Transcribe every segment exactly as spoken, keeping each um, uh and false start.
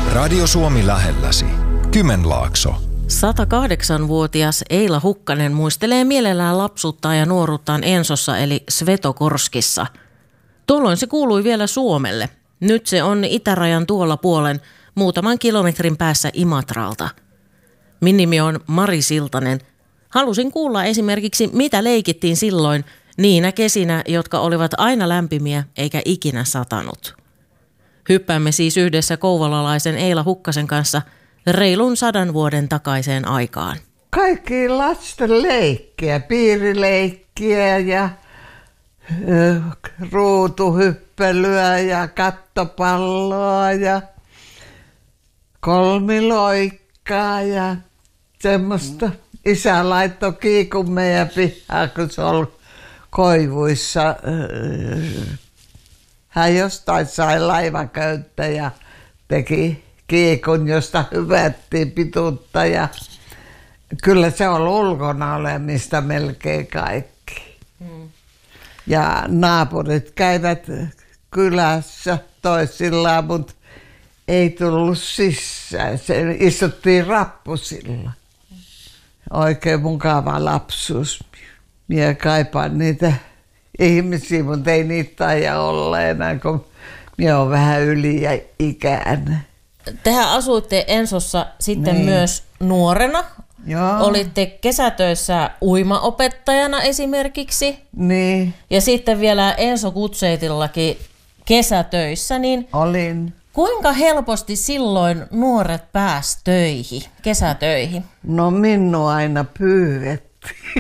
Radio Suomi lähelläsi. Kymenlaakso. sata kahdeksanvuotias Eila Hukkanen muistelee mielellään lapsuuttaan ja nuoruuttaan Ensossa eli Svetokorskissa. Tuolloin se kuului vielä Suomelle. Nyt se on itärajan tuolla puolen muutaman kilometrin päässä Imatralta. Min nimi on Mari Siltanen. Halusin kuulla esimerkiksi, mitä leikittiin silloin niinä kesinä, jotka olivat aina lämpimiä eikä ikinä satanut. Hyppäämme siis yhdessä kouvolalaisen Eila Hukkasen kanssa reilun sadan vuoden takaiseen aikaan. Kaikki lasten leikkiä, piirileikkiä ja ö, ruutuhyppelyä ja kattopalloa ja kolmiloikkaa ja semmoista. Isä laittoi kiikun meidän pihaan, kun se oli koivuissa. Hän jostain sai laivaköyttä ja teki kiikun, josta hyvättiin pituutta. Ja kyllä se oli ulkona olemista melkein kaikki. Hmm. Ja naapurit käivät kylässä toisillaan, mutta ei tullut sisään. Se istuttiin rappusilla. Oikein mukava lapsuus. Minä kaipaan niitä ihmisiä, mutta ei niitä taida olla enää, kun minä olen vähän yli-ikäinen. Tehän asuitte Ensossa sitten niin. myös nuorena. Joo. Olitte kesätöissä uimaopettajana esimerkiksi. Niin. Ja sitten vielä Enso Kutseitillakin kesätöissä. Niin olin. Kuinka helposti silloin nuoret pääsi töihin, kesätöihin? No minua aina pyydettiin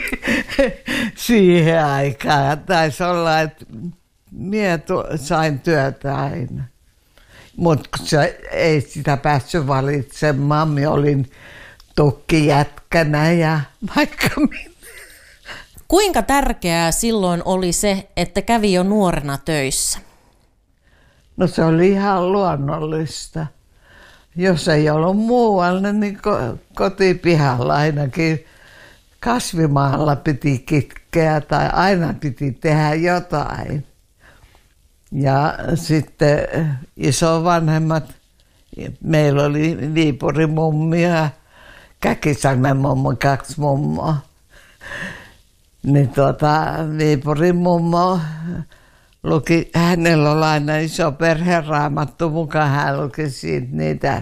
siihen aikaan. Taisi olla, että minä sain työtä aina. Mutta ei sitä päässyt valitsemaan. Minä olin tukkijätkänä ja vaikka minä. Kuinka tärkeää silloin oli se, että kävi jo nuorena töissä? No se oli ihan luonnollista. Jos ei ollut muualla, niin kotipihalla ainakin kasvimaalla piti kitkeä tai aina piti tehdä jotain. Ja sitten isovanhemmat, meillä oli Viipurin mummi ja Käkisalmen mummo, kaksi mummoa. Niin tuota, Viipurin mummo luki, hänellä oli aina iso perheraamattu mukaan, hän luki siitä niitä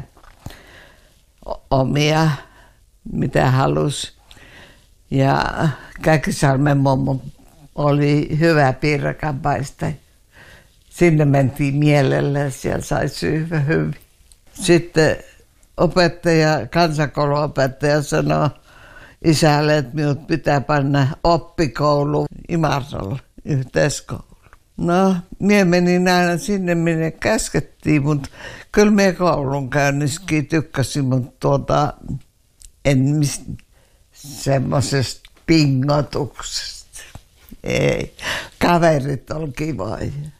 omia, mitä halusi. Ja Käkisalmen mummo oli hyvä piirakanpaistaja. Sinne mentiin mielellään, siellä sai syödä hyvin. Sitten opettaja, kansakouluopettaja sanoi isälle, että minut pitää panna oppikouluun Imatralla, yhteiskouluun. No, minä menin aina sinne, minne käskettiin, mutta kyllä minä koulun käynnissäkin tykkäsin, mutta tuota, en semmoisesta pingotuksesta. Ei, kaverit oli kivoja.